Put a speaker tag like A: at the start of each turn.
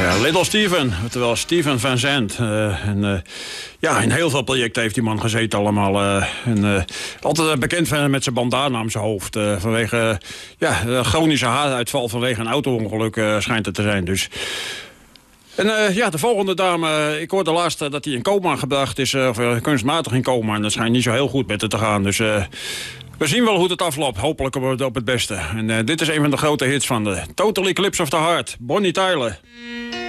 A: Little Steven, oftewel Steven Van Zandt. In heel veel projecten heeft die man gezeten allemaal. Altijd bekend met zijn bandana om zijn hoofd. Vanwege chronische haaruitval vanwege een auto-ongeluk schijnt het te zijn. Dus. En de volgende dame, ik hoorde laatst dat hij in coma gebracht is. Of kunstmatig in coma. En dat schijnt niet zo heel goed met het te gaan. Dus we zien wel hoe het afloopt. Hopelijk op het beste. En dit is een van de grote hits van de Total Eclipse of the Heart. Bonnie Tyler.